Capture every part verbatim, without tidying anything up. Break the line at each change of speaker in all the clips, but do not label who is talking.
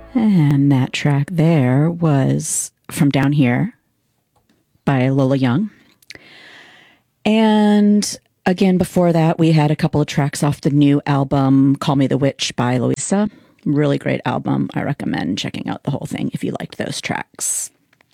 And that track there was From Down Here by Lola Young. And again, before that, we had a couple of tracks off the new album, Call Me the Witch by Louisa. Really great album. I recommend checking out the whole thing if you liked those tracks.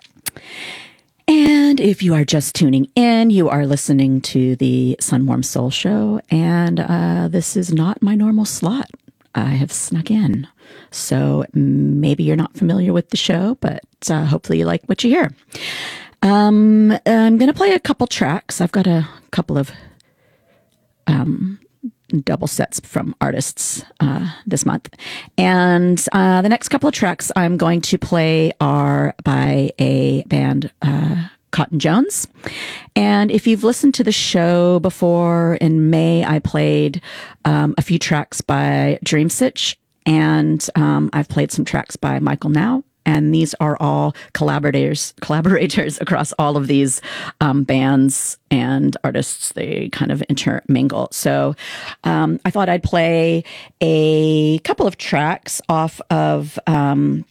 And if you are just tuning in, you are listening to the Sunwarm Soul Show, and uh, this is not my normal slot. I have snuck in. So maybe you're not familiar with the show, but uh, hopefully you like what you hear. Um, I'm going to play a couple tracks. I've got a couple of um, double sets from artists uh, this month. And uh, the next couple of tracks I'm going to play are by a band, uh, Cotton Jones. And if you've listened to the show before, in May, I played um, a few tracks by Dreamsitch, and um, I've played some tracks by Michael Now. And these are all collaborators, collaborators across all of these um, bands and artists. They kind of intermingle. So um, I thought I'd play a couple of tracks off of um,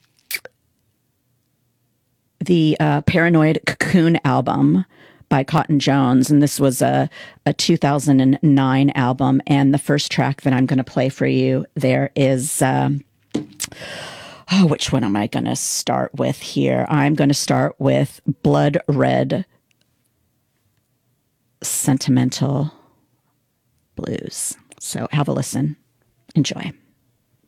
the uh, Paranoid Cocoon album by Cotton Jones. And this was a, a two thousand nine album. And the first track that I'm going to play for you there is... Um, Oh, which one am I going to start with here? I'm going to start with Blood Red Sentimental Blues. So have a listen. Enjoy.